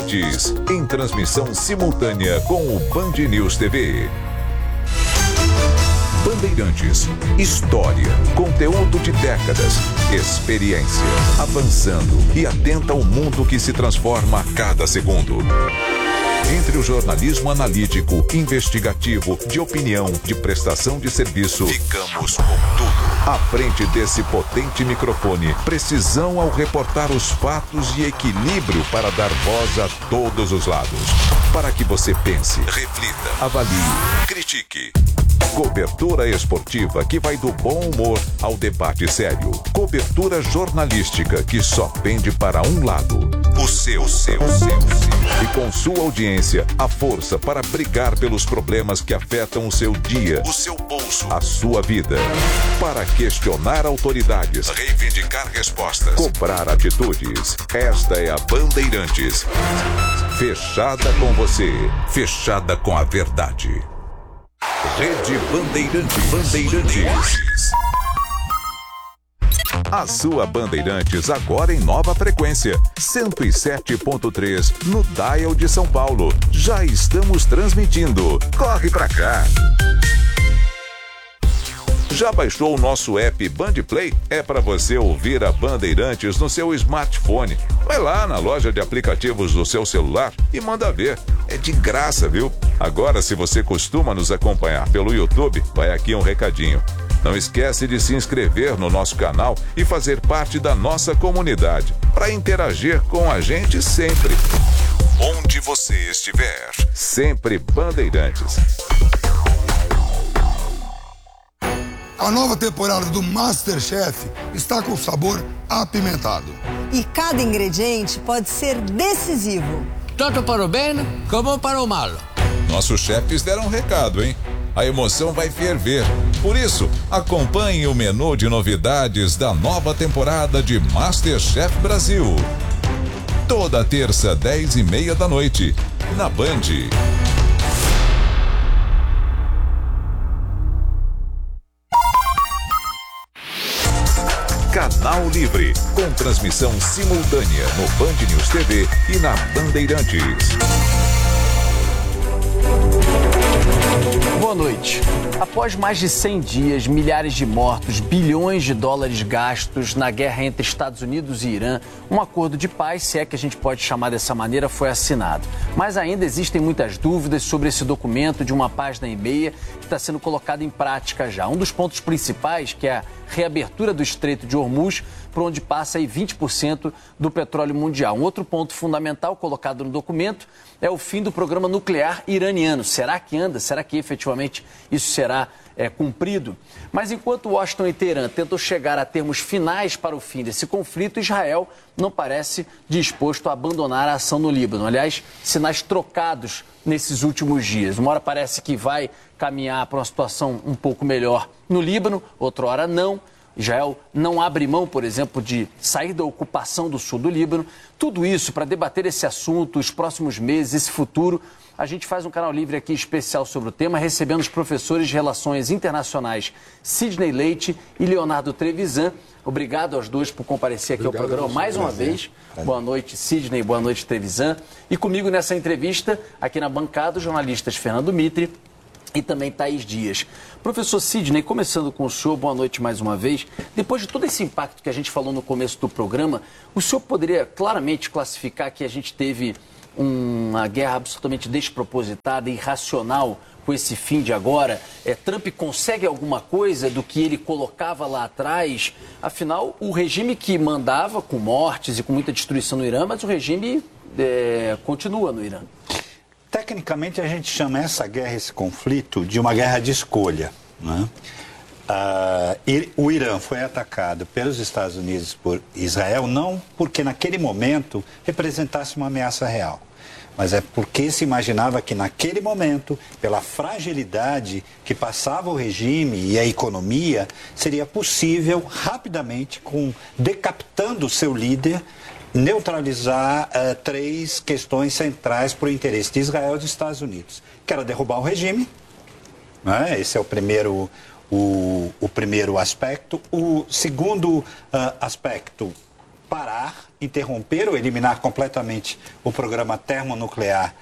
Bandeirantes, em transmissão simultânea com o Band News TV. Bandeirantes, história, conteúdo de décadas, experiência, avançando e atenta ao mundo que se transforma a cada segundo. Entre o jornalismo analítico, investigativo, de opinião, de prestação de serviço, ficamos com tudo. À frente desse potente microfone, precisão ao reportar os fatos e equilíbrio para dar voz a todos os lados. Para que você pense, reflita, avalie, critique. Cobertura esportiva que vai do bom humor ao debate sério. Cobertura jornalística que só pende para um lado. O seu. E com sua audiência, a força para brigar pelos problemas que afetam o seu dia, o seu bolso, a sua vida. Para questionar autoridades, reivindicar respostas, cobrar atitudes. Esta é a Bandeirantes. Fechada com você, fechada com a verdade. Rede Bandeirantes. A sua Bandeirantes agora em nova frequência, 107.3 no dial de São Paulo. Já estamos transmitindo. Corre pra cá. Já baixou o nosso app Bandplay? É para você ouvir a Bandeirantes no seu smartphone. Vai lá na loja de aplicativos do seu celular e manda ver. É de graça, viu? Agora, se você costuma nos acompanhar pelo YouTube, vai aqui um recadinho. Não esquece de se inscrever no nosso canal e fazer parte da nossa comunidade, para interagir com a gente sempre. Onde você estiver, sempre Bandeirantes. A nova temporada do MasterChef está com sabor apimentado. E cada ingrediente pode ser decisivo. Tanto para o bem como para o mal. Nossos chefes deram um recado, hein? A emoção vai ferver. Por isso, acompanhe o menu de novidades da nova temporada de MasterChef Brasil. Toda terça, 10h30 da noite, na Band. Canal Livre, com transmissão simultânea no Band News TV e na Bandeirantes. Boa noite. Após mais de 100 dias, milhares de mortos, bilhões de dólares gastos na guerra entre Estados Unidos e Irã, um acordo de paz, se é que a gente pode chamar dessa maneira, foi assinado. Mas ainda existem muitas dúvidas sobre esse documento de uma página e meia que está sendo colocado em prática já. Um dos pontos principais, que é a reabertura do Estreito de Hormuz, por onde passa aí 20% do petróleo mundial. Um outro ponto fundamental colocado no documento é o fim do programa nuclear iraniano. Será que anda? Será que efetivamente isso será cumprido? Mas enquanto Washington e Teherã tentam chegar a termos finais para o fim desse conflito, Israel não parece disposto a abandonar a ação no Líbano. Aliás, sinais trocados nesses últimos dias. Uma hora parece que vai caminhar para uma situação um pouco melhor no Líbano, outra hora não. Israel não abre mão, por exemplo, de sair da ocupação do sul do Líbano. Tudo isso para debater esse assunto, os próximos meses, esse futuro. A gente faz um canal livre aqui especial sobre o tema, recebendo os professores de Relações Internacionais Sidney Leite e Leonardo Trevisan. Obrigado aos dois por comparecer aqui ao programa mais uma vez. Boa noite, Sidney. Boa noite, Trevisan. E comigo nessa entrevista, aqui na bancada, os jornalistas Fernando Mitre e também Thaís Dias. Professor Sidney, começando com o senhor, boa noite mais uma vez. Depois de todo esse impacto que a gente falou no começo do programa, o senhor poderia claramente classificar que a gente teve uma guerra absolutamente despropositada, irracional, com esse fim de agora? Trump consegue alguma coisa do que ele colocava lá atrás? Afinal, o regime que mandava com mortes e com muita destruição no Irã, mas o regime continua no Irã. Tecnicamente, a gente chama essa guerra, esse conflito, de uma guerra de escolha, né? O Irã foi atacado pelos Estados Unidos por Israel, não porque naquele momento representasse uma ameaça real, mas é porque se imaginava que naquele momento, pela fragilidade que passava o regime e a economia, seria possível rapidamente, decapitando o seu líder, neutralizar três questões centrais para o interesse de Israel e dos Estados Unidos, que era derrubar o regime, né? Esse é o primeiro aspecto. O segundo aspecto parar, interromper ou eliminar completamente o programa termonuclear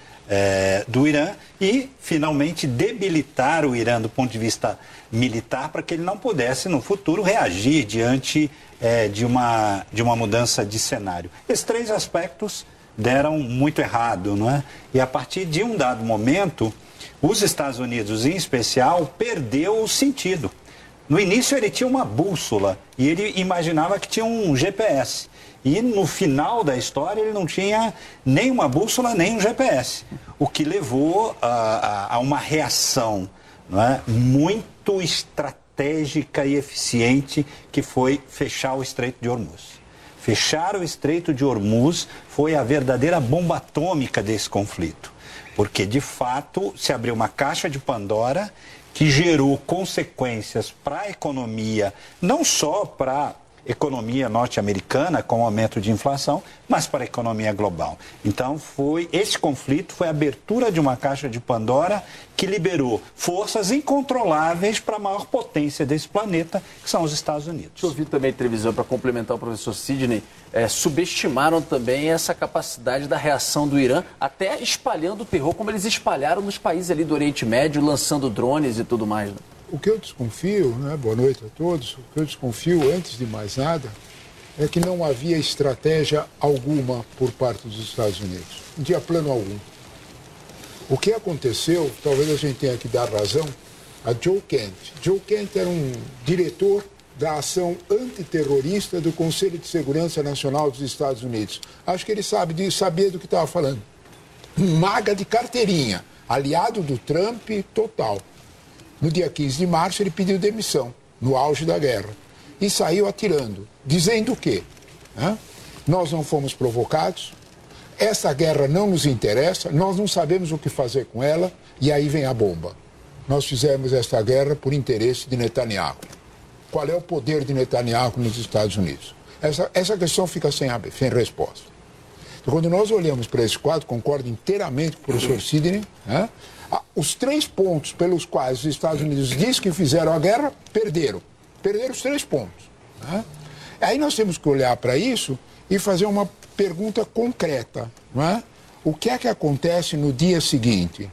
do Irã e, finalmente, debilitar o Irã do ponto de vista militar para que ele não pudesse, no futuro, reagir diante de uma mudança de cenário. Esses 3 aspectos deram muito errado, não é? E, a partir de um dado momento, os Estados Unidos, em especial, perdeu o sentido. No início, ele tinha uma bússola e ele imaginava que tinha um GPS. E no final da história ele não tinha nem uma bússola, nem um GPS. O que levou a uma reação, não é, muito estratégica e eficiente, que foi fechar o Estreito de Hormuz. Fechar o Estreito de Hormuz foi a verdadeira bomba atômica desse conflito. Porque, de fato, se abriu uma caixa de Pandora que gerou consequências para a economia, não só para economia norte-americana com o aumento de inflação, mas para a economia global. Então, esse conflito foi a abertura de uma caixa de Pandora que liberou forças incontroláveis para a maior potência desse planeta, que são os Estados Unidos. Eu vi também televisão, para complementar o professor Sidney, subestimaram também essa capacidade da reação do Irã, até espalhando o terror, como eles espalharam nos países ali do Oriente Médio, lançando drones e tudo mais, né? O que eu desconfio, né? Boa noite a todos, o que eu desconfio, antes de mais nada, é que não havia estratégia alguma por parte dos Estados Unidos. Não tinha plano algum. O que aconteceu, talvez a gente tenha que dar razão, a Joe Kent. Joe Kent era um diretor da ação antiterrorista do Conselho de Segurança Nacional dos Estados Unidos. Acho que ele sabia do que estava falando. Um maga de carteirinha, aliado do Trump total. No dia 15 de março, ele pediu demissão, no auge da guerra. E saiu atirando, dizendo o quê? Nós não fomos provocados, essa guerra não nos interessa, nós não sabemos o que fazer com ela, e aí vem a bomba. Nós fizemos esta guerra por interesse de Netanyahu. Qual é o poder de Netanyahu nos Estados Unidos? Essa questão fica sem resposta. Então, quando nós olhamos para esse quadro, concordo inteiramente com o professor Sidney, os 3 pontos pelos quais os Estados Unidos dizem que fizeram a guerra, perderam. Perderam os 3 pontos. Aí nós temos que olhar para isso e fazer uma pergunta concreta. O que é que acontece no dia seguinte?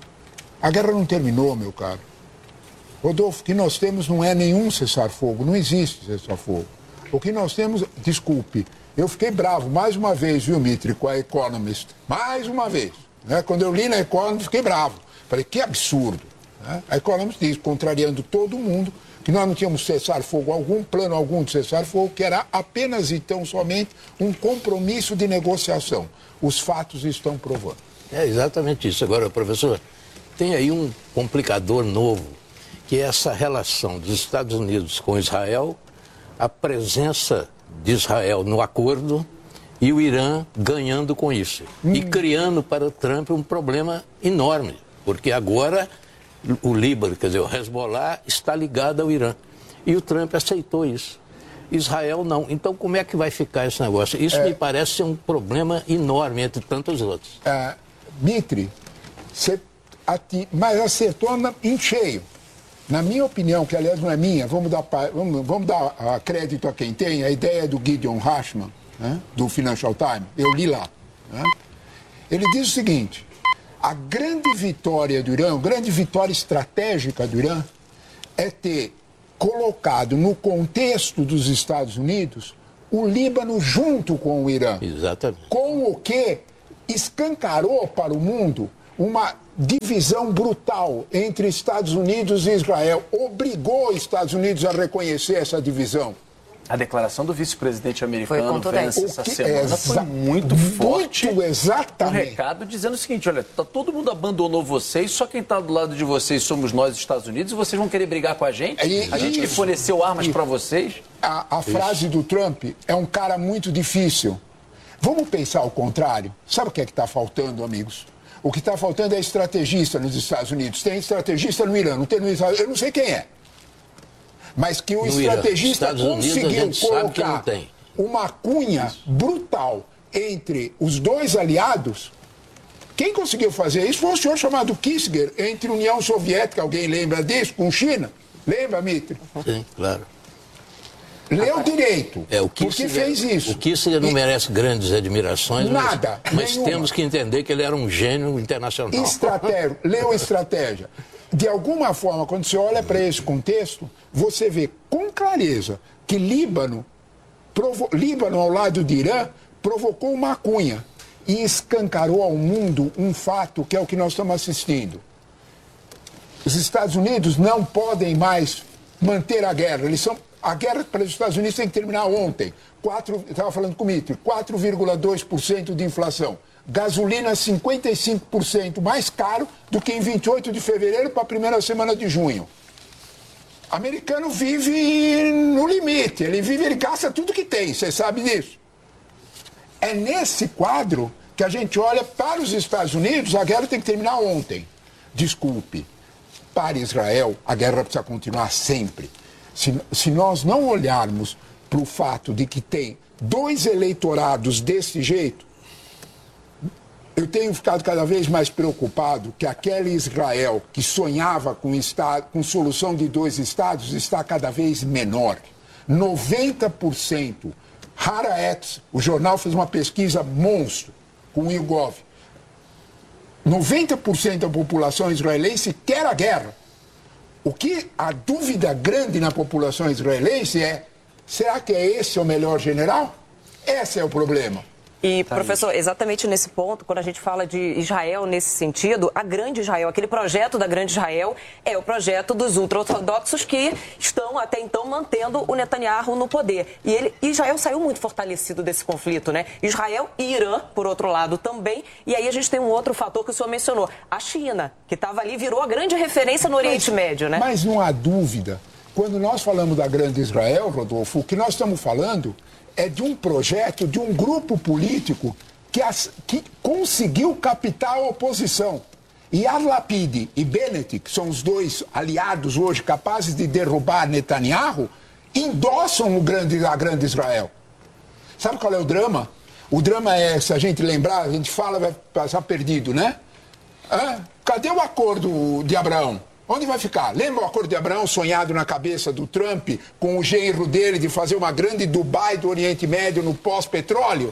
A guerra não terminou, meu caro. Rodolfo, o que nós temos não é nenhum cessar-fogo, não existe cessar-fogo. O que nós temos, desculpe, eu fiquei bravo mais uma vez, viu, Mitre, com a Economist. Mais uma vez. Quando eu li na Economist, fiquei bravo. Falei, que absurdo. A Economist diz, contrariando todo mundo, que nós não tínhamos cessar-fogo algum, plano algum de cessar-fogo, que era apenas e tão somente um compromisso de negociação. Os fatos estão provando. É exatamente isso. Agora, professor, tem aí um complicador novo, que é essa relação dos Estados Unidos com Israel, a presença de Israel no acordo e o Irã ganhando com isso. E criando para o Trump um problema enorme, porque agora o Líbano, quer dizer, o Hezbollah está ligado ao Irã. E o Trump aceitou isso. Israel não. Então, como é que vai ficar esse negócio? Isso me parece ser um problema enorme entre tantos outros. Mitre, mas acertou em cheio. Na minha opinião, que aliás não é minha, vamos dar crédito a quem tem, a ideia do Gideon Rachman, do Financial Times, eu li lá. Ele diz o seguinte, a grande vitória do Irã, a grande vitória estratégica do Irã, é ter colocado no contexto dos Estados Unidos o Líbano junto com o Irã. Exatamente. Com o que escancarou para o mundo uma divisão brutal entre Estados Unidos e Israel. Obrigou os Estados Unidos a reconhecer essa divisão. A declaração do vice-presidente americano Vance essa semana foi muito forte. Muito exatamente. Um recado dizendo o seguinte, olha, todo mundo abandonou vocês, só quem está do lado de vocês somos nós, Estados Unidos, e vocês vão querer brigar com a gente? A gente que forneceu armas para vocês? A frase do Trump é um cara muito difícil. Vamos pensar ao contrário. Sabe o que é que está faltando, amigos? O que está faltando é estrategista nos Estados Unidos. Tem estrategista no Irã, não tem no Israel. Eu não sei quem é. Mas que o estrategista conseguiu colocar uma cunha brutal entre os dois aliados. Quem conseguiu fazer isso foi um senhor chamado Kissinger, entre União Soviética, alguém lembra disso, com China? Lembra, Mitre? Sim, claro. Leu direito, porque fez isso. O Kissinger não merece grandes admirações, nada, mas temos que entender que ele era um gênio internacional. Leu estratégia. De alguma forma, quando você olha para esse contexto, você vê com clareza que Líbano, ao lado de Irã, provocou uma cunha e escancarou ao mundo um fato que é o que nós estamos assistindo. Os Estados Unidos não podem mais manter a guerra. A guerra para os Estados Unidos tem que terminar ontem. Estava falando com o Mitri, 4,2% de inflação. Gasolina 55% mais caro do que em 28 de fevereiro para a primeira semana de junho. O americano vive no limite, ele gasta tudo que tem, você sabe disso. É nesse quadro que a gente olha para os Estados Unidos, a guerra tem que terminar ontem. Desculpe, para Israel, a guerra precisa continuar sempre. Se nós não olharmos para o fato de que tem 2 eleitorados desse jeito, eu tenho ficado cada vez mais preocupado que aquele Israel que sonhava com solução de 2 estados está cada vez menor. 90%. Haaretz, o jornal fez uma pesquisa monstro com o YouGov. 90% da população israelense quer a guerra. O que a dúvida grande na população israelense é: será que esse é o melhor general? Esse é o problema. E, professor, exatamente nesse ponto, quando a gente fala de Israel nesse sentido, a Grande Israel, aquele projeto da Grande Israel é o projeto dos ultra-ortodoxos que estão até então mantendo o Netanyahu no poder. E Israel saiu muito fortalecido desse conflito, né? Israel e Irã, por outro lado, também. E aí a gente tem um outro fator que o senhor mencionou, a China, que estava ali, virou a grande referência no Oriente Médio, né? Mas não há dúvida, quando nós falamos da Grande Israel, Rodolfo, o que nós estamos falando é de um projeto, de um grupo político que conseguiu captar a oposição. E Yair Lapid e Bennett, que são os 2 aliados hoje capazes de derrubar Netanyahu, endossam a Grande Israel. Sabe qual é o drama? O drama é, se a gente lembrar, a gente fala, vai passar perdido, né? Cadê o acordo de Abraão? Onde vai ficar? Lembra o acordo de Abraão sonhado na cabeça do Trump com o genro dele de fazer uma grande Dubai do Oriente Médio no pós-petróleo?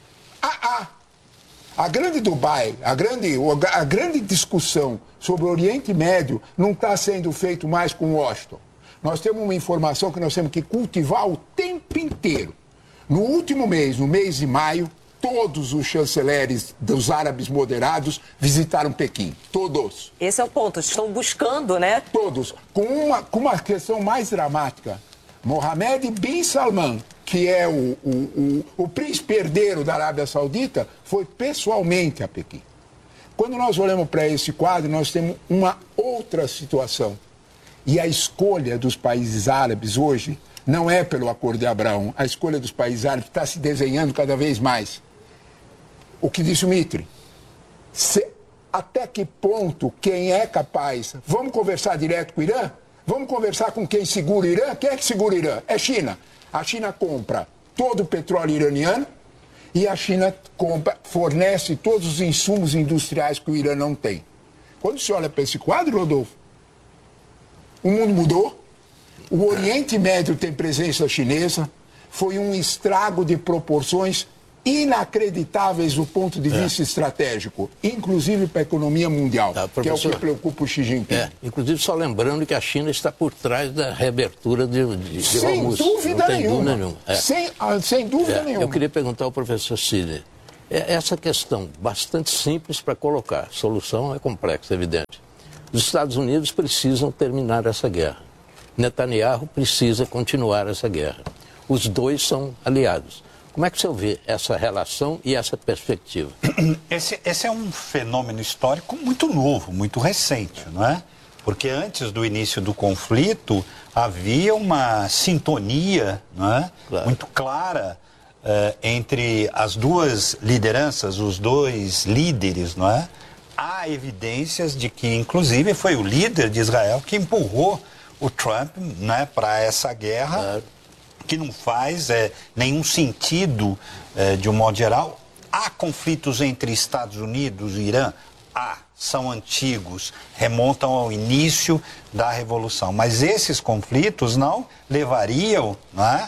A grande Dubai, a grande discussão sobre o Oriente Médio não está sendo feito mais com Washington. Nós temos uma informação que nós temos que cultivar o tempo inteiro. No último mês, no mês de maio, todos os chanceleres dos árabes moderados visitaram Pequim. Todos. Esse é o ponto. Estão buscando, né? Todos. Com uma questão mais dramática. Mohammed bin Salman, que é o príncipe herdeiro da Arábia Saudita, foi pessoalmente a Pequim. Quando nós olhamos para esse quadro, nós temos uma outra situação. E a escolha dos países árabes hoje não é pelo Acordo de Abraão. A escolha dos países árabes está se desenhando cada vez mais. O que disse o Mitri? Até que ponto quem é capaz... Vamos conversar direto com o Irã? Vamos conversar com quem segura o Irã? Quem é que segura o Irã? É a China. A China compra todo o petróleo iraniano e a China fornece todos os insumos industriais que o Irã não tem. Quando você olha para esse quadro, Rodolfo, o mundo mudou. O Oriente Médio tem presença chinesa. Foi um estrago de proporções inacreditáveis do ponto de vista estratégico, inclusive para a economia mundial, que é o que preocupa o Xi Jinping. Inclusive, só lembrando que a China está por trás da reabertura de Hormuz. Sem dúvida nenhuma. Sem dúvida nenhuma. Eu queria perguntar ao professor Sidney, essa questão bastante simples para colocar, a solução é complexa, é evidente. Os Estados Unidos precisam terminar essa guerra. Netanyahu precisa continuar essa guerra. Os 2 são aliados. Como é que você vê essa relação e essa perspectiva? Esse é um fenômeno histórico muito novo, muito recente, não é? Porque antes do início do conflito havia uma sintonia, não é? Claro. Muito clara entre as 2 lideranças, os 2 líderes, não é? Há evidências de que, inclusive, foi o líder de Israel que empurrou o Trump, né, para essa guerra. Claro. Que não faz nenhum sentido de um modo geral. Há conflitos entre Estados Unidos e Irã? são antigos, remontam ao início da Revolução, mas esses conflitos não levariam, né,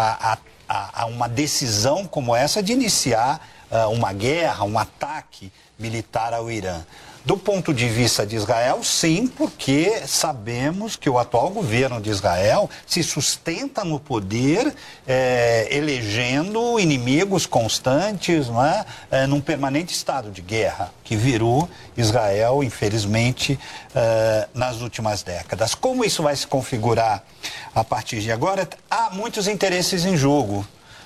a uma decisão como essa de iniciar uma guerra, um ataque militar ao Irã. Do ponto de vista de Israel, sim, porque sabemos que o atual governo de Israel se sustenta no poder, elegendo inimigos constantes, não é? Num permanente estado de guerra, que virou Israel, infelizmente, nas últimas décadas. Como isso vai se configurar a partir de agora? Há muitos interesses em jogo.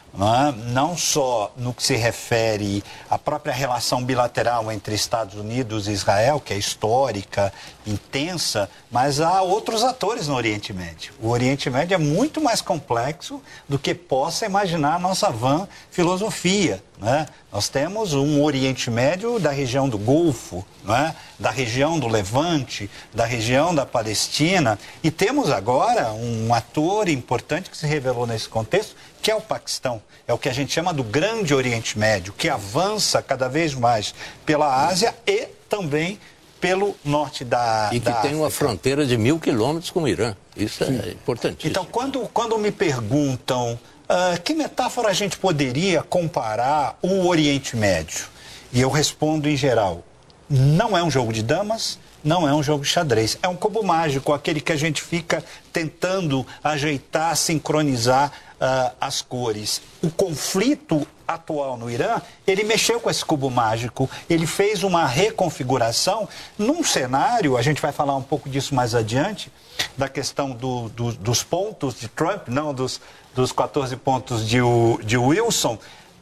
Não só no que se refere à própria relação bilateral entre Estados Unidos e Israel, que é histórica, intensa, mas há outros atores no Oriente Médio. O Oriente Médio é muito mais complexo do que possa imaginar a nossa vã filosofia, né? Nós temos um Oriente Médio da região do Golfo, né? Da região do Levante, da região da Palestina, e temos agora um ator importante que se revelou nesse contexto, que é o Paquistão. É o que a gente chama do Grande Oriente Médio, que avança cada vez mais pela Ásia e também pelo norte da África. E que tem uma fronteira de 1.000 quilômetros com o Irã. Isso é importantíssimo. Então, quando me perguntam que metáfora a gente poderia comparar o Oriente Médio, e eu respondo em geral, não é um jogo de damas, não é um jogo de xadrez. É um cubo mágico, aquele que a gente fica tentando ajeitar, sincronizar as cores. O conflito atual no Irã, ele mexeu com esse cubo mágico, ele fez uma reconfiguração num cenário, a gente vai falar um pouco disso mais adiante, da questão dos pontos de Trump, não dos 14 pontos de Wilson.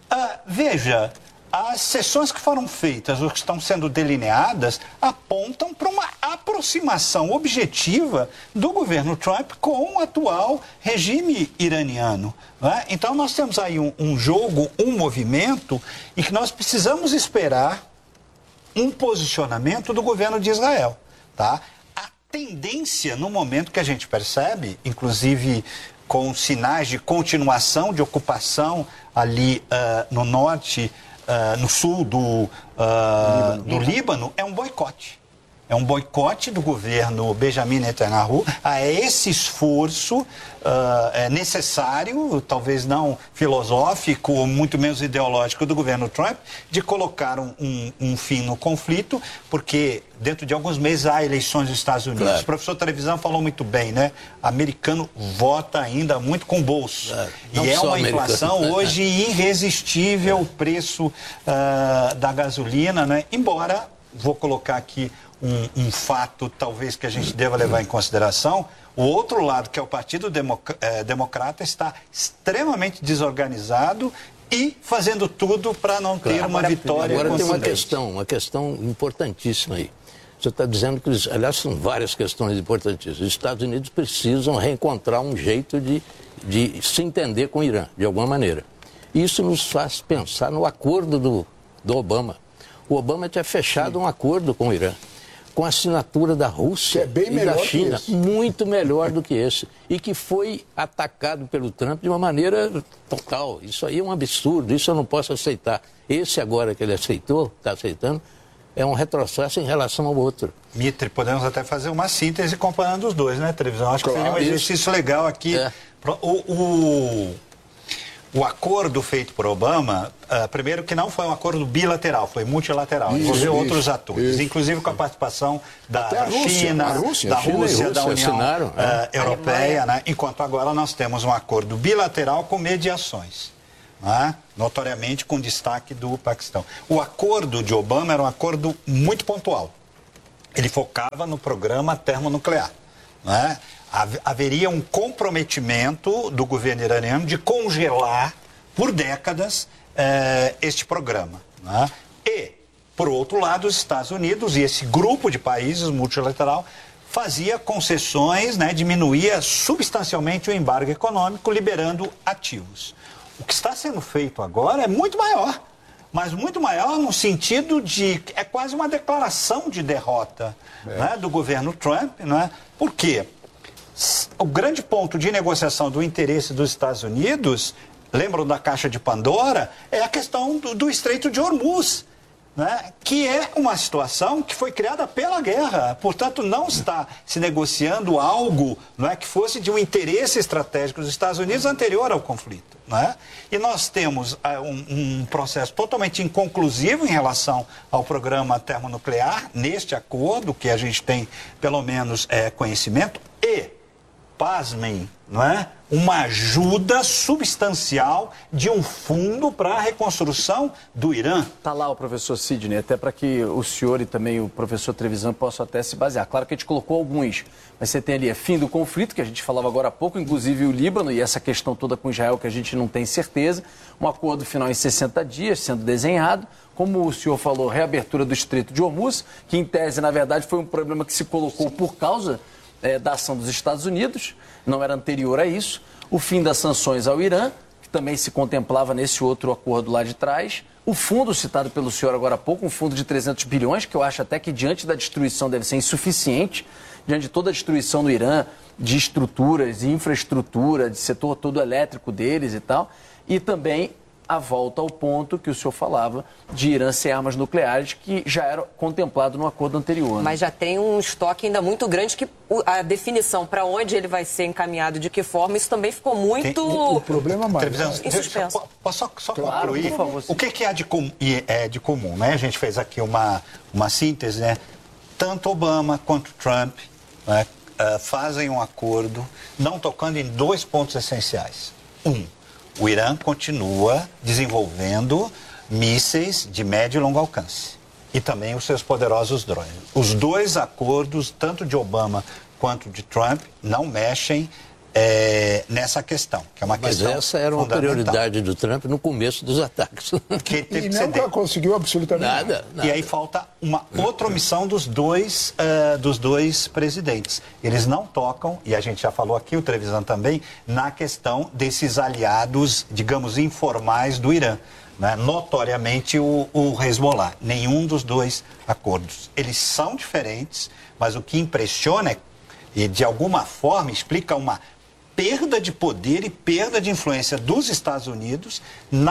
Veja, as sessões que foram feitas, ou que estão sendo delineadas, apontam para uma aproximação objetiva do governo Trump com o atual regime iraniano, né? Então nós temos aí um jogo, um movimento, em que nós precisamos esperar um posicionamento do governo de Israel, tá? A tendência, no momento que a gente percebe, inclusive com sinais de continuação de ocupação ali no norte, no sul do Líbano, é um boicote. É um boicote do governo Benjamin Netanyahu a esse esforço necessário, talvez não filosófico, muito menos ideológico, do governo Trump, de colocar um fim no conflito, porque dentro de alguns meses há eleições nos Estados Unidos. Claro. O professor Televisão falou muito bem, né? Americano vota ainda muito com o bolso. Claro. E é uma inflação hoje irresistível, o preço da gasolina, né? Embora, vou colocar aqui um fato talvez que a gente deva levar em consideração, o outro lado, que é o Partido Democrata, está extremamente desorganizado e fazendo tudo para não ter uma vitória. Agora tem uma questão importantíssima aí. Você está dizendo que, aliás, são várias questões importantíssimas. Os Estados Unidos precisam reencontrar um jeito de se entender com o Irã, de alguma maneira. Isso nos faz pensar no acordo do Obama. O Obama tinha fechado um acordo com o Irã, com a assinatura da Rússia e da China, muito melhor do que esse, e que foi atacado pelo Trump de uma maneira total. Isso aí é um absurdo, isso eu não posso aceitar. Esse agora que ele aceitou, está aceitando, é um retrocesso em relação ao outro. Mitre, podemos até fazer uma síntese comparando os dois, né, Televisão? Acho que seria um exercício legal aqui. O acordo feito por Obama, primeiro que não foi um acordo bilateral, foi multilateral, envolveu outros atores, inclusive com a participação da China, da Rússia, da União Europeia, né? Enquanto agora nós temos um acordo bilateral com mediações, né? Notoriamente com destaque do Paquistão. O acordo de Obama era um acordo muito pontual, ele focava no programa termonuclear, né? Haveria um comprometimento do governo iraniano de congelar por décadas este programa, né? E, por outro lado, os Estados Unidos e esse grupo de países multilateral fazia concessões, né, diminuía substancialmente o embargo econômico, liberando ativos. O que está sendo feito agora é muito maior, mas muito maior no sentido de... é quase uma declaração de derrota, né, do governo Trump, né? Por quê? O grande ponto de negociação do interesse dos Estados Unidos, lembram da caixa de Pandora, é a questão do Estreito de Hormuz. né, que é uma situação que foi criada pela guerra. Portanto, não está se negociando algo, não é, que fosse de um interesse estratégico dos Estados Unidos anterior ao conflito. Não é? E nós temos um processo totalmente inconclusivo em relação ao programa termonuclear, neste acordo, que a gente tem, pelo menos, conhecimento, e, pasmem, não é? Uma ajuda substancial de um fundo para a reconstrução do Irã. Está lá o professor Sidney, até para que o senhor e também o professor Trevisan possam até se basear. Claro que a gente colocou alguns, mas você tem ali fim do conflito, que a gente falava agora há pouco, inclusive o Líbano, e essa questão toda com Israel que a gente não tem certeza. Um acordo final em 60 dias sendo desenhado. Como o senhor falou, reabertura do Estreito de Hormuz, que em tese, na verdade, foi um problema que se colocou por causa da ação dos Estados Unidos, não era anterior a isso. O fim das sanções ao Irã, que também se contemplava nesse outro acordo lá de trás. O fundo citado pelo senhor agora há pouco, um fundo de 300 bilhões, que eu acho até que diante da destruição deve ser insuficiente, diante de toda a destruição do Irã, de estruturas, de infraestrutura, de setor todo elétrico deles e tal. E também a volta ao ponto que o senhor falava de Irã sem armas nucleares, que já era contemplado no acordo anterior. Né? Mas já tem um estoque ainda muito grande que a definição para onde ele vai ser encaminhado, de que forma, isso também ficou muito... O problema mais... Posso só concluir? Por favor, o que há de comum? Né? A gente fez aqui uma síntese, né? Tanto Obama quanto Trump, né, fazem um acordo não tocando em 2 pontos essenciais. O Irã continua desenvolvendo mísseis de médio e longo alcance e também os seus poderosos drones. Os 2 acordos, tanto de Obama quanto de Trump, não mexem nessa questão, que é uma questão Mas essa era uma prioridade do Trump no começo dos ataques. Que teve e que nunca conseguiu absolutamente nada. E aí falta uma outra omissão dos dois presidentes. Eles não tocam, e a gente já falou aqui, o Trevisan também, na questão desses aliados, digamos, informais do Irã. Né? Notoriamente o Hezbollah. Nenhum dos 2 acordos. Eles são diferentes, mas o que impressiona e de alguma forma explica uma perda de poder e perda de influência dos Estados Unidos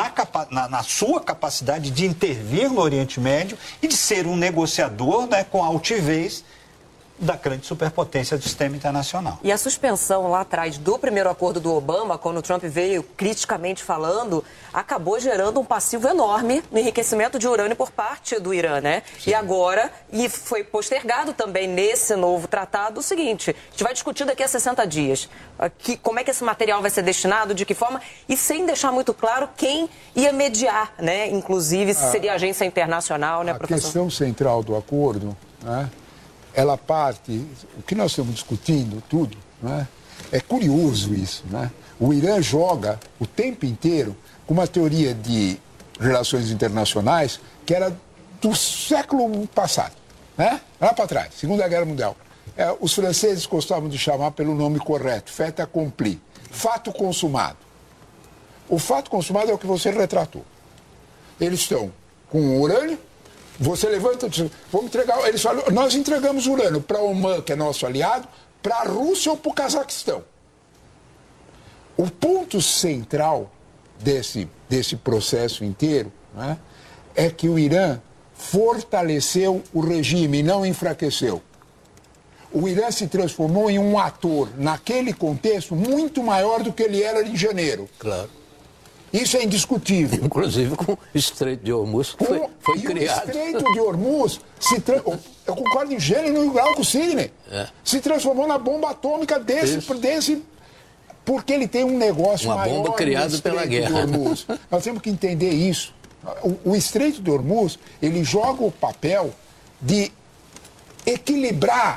na sua capacidade de intervir no Oriente Médio e de ser um negociador, né, com a altivez da grande superpotência do sistema internacional. E a suspensão lá atrás do primeiro acordo do Obama, quando o Trump veio criticamente falando, acabou gerando um passivo enorme no enriquecimento de urânio por parte do Irã, né? Sim. E agora, e foi postergado também nesse novo tratado, o seguinte: a gente vai discutir daqui a 60 dias como é que esse material vai ser destinado, de que forma, e sem deixar muito claro quem ia mediar, né? Inclusive, se seria a agência internacional, né, professor? A questão central do acordo, né? Ela parte, o que nós estamos discutindo, tudo, né? É curioso isso, né? O Irã joga o tempo inteiro com uma teoria de relações internacionais que era do século passado, né? Lá para trás, Segunda Guerra Mundial. Os franceses gostavam de chamar pelo nome correto, fait accompli, fato consumado. O fato consumado é o que você retratou. Eles estão com urânio. Você levanta e diz, vamos entregar. Eles falam, nós entregamos urânio para o Oman, que é nosso aliado, para a Rússia ou para o Cazaquistão. O ponto central desse processo inteiro, né, é que o Irã fortaleceu o regime, não enfraqueceu. O Irã se transformou em um ator, naquele contexto, muito maior do que ele era em janeiro. Claro. Isso é indiscutível. Inclusive com o Estreito de Hormuz, que foi criado. O Estreito de Hormuz, eu concordo em gênero e grau com o Sidney, se transformou na bomba atômica desse porque ele tem um negócio maior. Uma bomba criada pela guerra. Nós temos que entender isso. O Estreito de Hormuz, ele joga o papel de equilibrar